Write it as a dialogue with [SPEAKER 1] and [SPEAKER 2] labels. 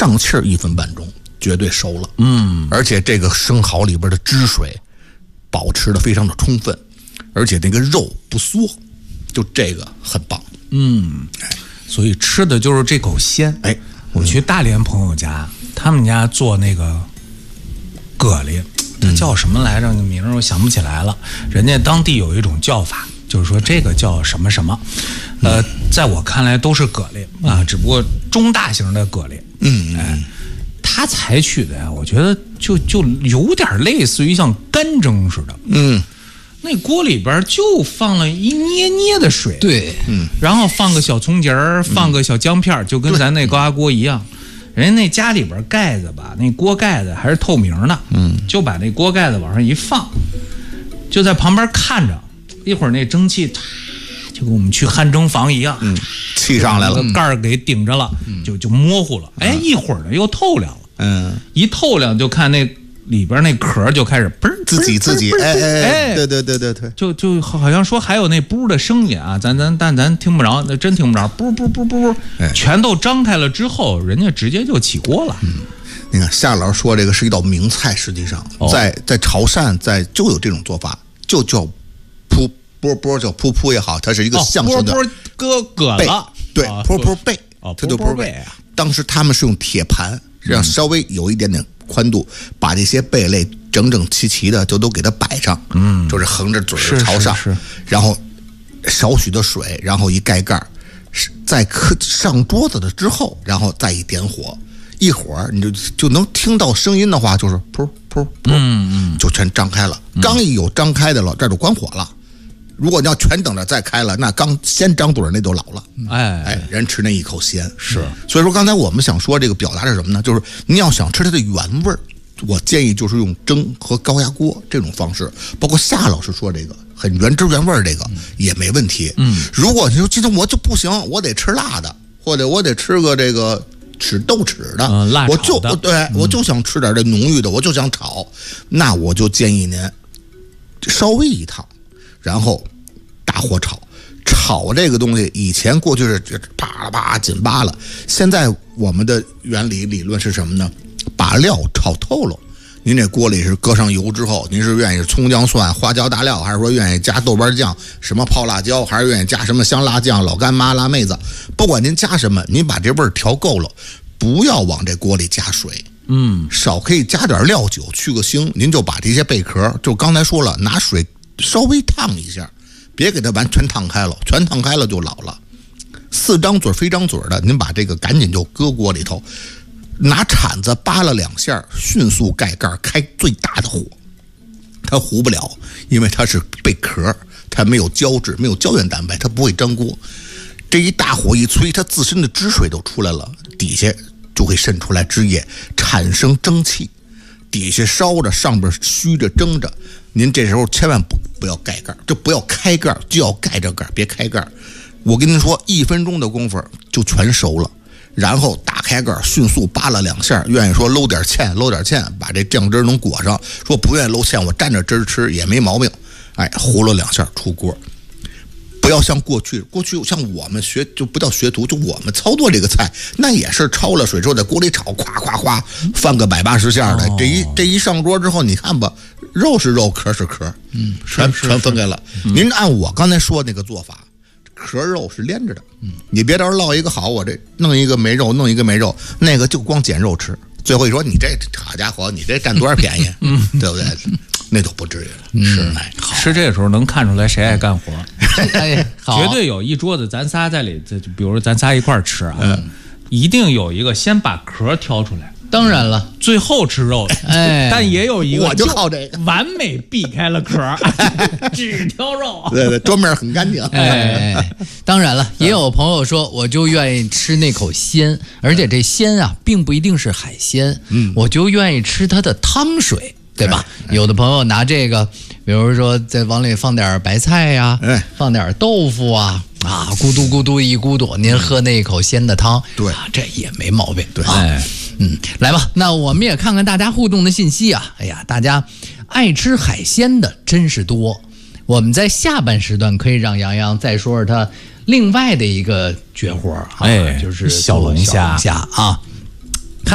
[SPEAKER 1] 上气儿1分半钟，绝对熟了。而且这个生蚝里边的汁水保持的非常的充分，而且那个肉不缩，就这个很棒。
[SPEAKER 2] 所以吃的就是这口鲜。我去大连朋友家，他们家做那个蛤蜊，它叫什么来着？那名儿我想不起来了。人家当地有一种叫法，就是说这个叫什么什么。在我看来都是蛤蜊啊，只不过中大型的蛤蜊。他采取的呀，我觉得就有点类似于像干蒸似的。那锅里边就放了一捏捏的水，
[SPEAKER 3] 对，
[SPEAKER 2] 然后放个小葱节儿，放个小姜片，就跟咱那高压锅一样。人家那家里边盖子吧，那锅盖子还是透明的，就把那锅盖子往上一放，就在旁边看着，一会儿那蒸汽就跟我们去汗蒸房一样，
[SPEAKER 1] 气上来了，
[SPEAKER 2] 盖儿给顶着了，就模糊了。一会儿呢又透亮了，一透亮就看那里边那壳就开始嘣儿
[SPEAKER 1] 自己，对，
[SPEAKER 2] 就好像说还有那噗的声音啊，但咱听不着，那真听不着，噗，全都张开了之后，人家直接就起锅了。
[SPEAKER 1] 你看夏老师说这个是一道名菜，实际上在潮汕就有这种做法，就叫噗波叫噗也好，它是一个象声的
[SPEAKER 2] 哥了，
[SPEAKER 1] 对，噗贝，它就噗贝。当时他们是用铁盘，让稍微有一点点宽度，把这些贝类整整齐的就都给它摆上，就是横着嘴朝上，然后少许的水，然后一盖盖，在上桌子的之后，然后再一点火，一会儿你就能听到声音的话，就是噗，就全张开了。刚一有张开的了，这就关火了。如果你要全等着再开了，那刚先张嘴那都老了。人吃那一口鲜
[SPEAKER 2] 是。
[SPEAKER 1] 所以说刚才我们想说这个表达是什么呢？就是你要想吃它的原味儿，我建议就是用蒸和高压锅这种方式。包括夏老师说这个很原汁原味这个也没问题。如果你说今天我就不行，我得吃辣的，或者我得吃个这个豆豉的，
[SPEAKER 2] 辣炒的，
[SPEAKER 1] 我就想吃点这浓郁的，我就想炒，那我就建议您稍微一烫。然后大火炒这个东西，以前过去是啪啦啪紧扒了，现在我们的理论是什么呢？把料炒透了。您这锅里是搁上油之后，您是愿意葱姜蒜花椒大料，还是说愿意加豆瓣酱什么泡辣椒，还是愿意加什么香辣酱老干妈辣妹子，不管您加什么，您把这味儿调够了，不要往这锅里加水，少可以加点料酒去个腥。您就把这些贝壳，就刚才说了，拿水稍微烫一下，别给它完全烫开了，全烫开了就老了。4张嘴非张嘴的，您把这个赶紧就搁锅里头，拿铲子扒了2下，迅速盖盖，开最大的火。它糊不了，因为它是贝壳，它没有胶质，没有胶原蛋白，它不会粘锅。这一大火一催，它自身的汁水都出来了，底下就会渗出来汁液，产生蒸汽，底下烧着，上边虚着蒸着。您这时候千万不要盖盖，就不要开盖，就要盖着盖，别开盖。我跟您说，1分钟的功夫就全熟了。然后打开盖，迅速扒了2下，愿意说搂点芡，把这酱汁能裹上。说不愿意搂芡，我蘸着汁吃也没毛病。糊了2下出锅。不要像过去像我们学，就不叫学徒，就我们操作这个菜，那也是焯了水之后在锅里炒，咵翻个180下的。这一上桌之后，你看吧，肉是肉，壳是壳，全分开了。您按我刚才说那个做法，壳肉是连着的，你别到时候烙一个好，我这弄一个没肉，那个就光捡肉吃。最后一说你这好家伙，你这占多少便宜，对不对？那都不至于了。是，
[SPEAKER 2] 吃这个时候能看出来谁爱干活。
[SPEAKER 3] 好，
[SPEAKER 2] 绝对有一桌子咱仨在里，比如咱仨一块吃啊，一定有一个先把壳挑出来。
[SPEAKER 3] 当然了，
[SPEAKER 2] 最后吃肉的，但也有一个
[SPEAKER 1] 我就靠这个
[SPEAKER 2] 完美避开了壳，只挑肉。
[SPEAKER 1] 对，桌面很干净。
[SPEAKER 3] 当然了，也有朋友说，我就愿意吃那口鲜，而且这鲜啊，并不一定是海鲜，我就愿意吃它的汤水，对吧？有的朋友拿这个，比如说再往里放点白菜呀，放点豆腐啊，咕嘟咕嘟一咕嘟，您喝那口鲜的汤，
[SPEAKER 1] 对，
[SPEAKER 3] 这也没毛病。
[SPEAKER 1] 对，
[SPEAKER 3] 来吧，那我们也看看大家互动的信息啊。大家爱吃海鲜的真是多。我们在下半时段可以让杨洋再说说他另外的一个绝活就是
[SPEAKER 2] 小龙虾
[SPEAKER 3] 啊。